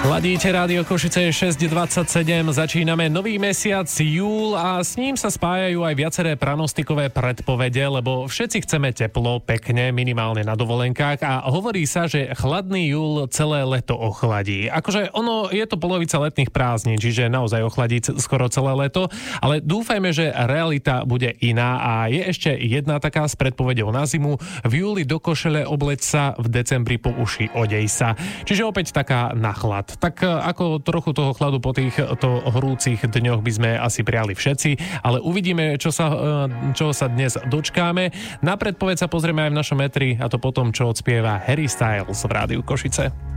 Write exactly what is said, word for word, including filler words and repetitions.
Ladíte Rádio Košice šesť dvadsaťsedem, začíname nový mesiac júl a s ním sa spájajú aj viaceré pranostikové predpovede, lebo všetci chceme teplo, pekne, minimálne na dovolenkách a hovorí sa, že chladný júl celé leto ochladí. Akože ono je to polovica letných prázdnin, čiže naozaj ochladí skoro celé leto, ale dúfajme, že realita bude iná a je ešte jedna taká s predpovedou na zimu. V júli do košele obleť sa, v decembri po uši odej sa. Čiže opäť taká na chlad. Tak ako trochu toho chladu po týchto horúcich dňoch by sme asi priali všetci, ale uvidíme, čo sa, čo sa dnes dočkáme. Na predpoveď sa pozrieme aj v našom metri a to potom, čo odspieva Harry Styles v Rádiu Košice.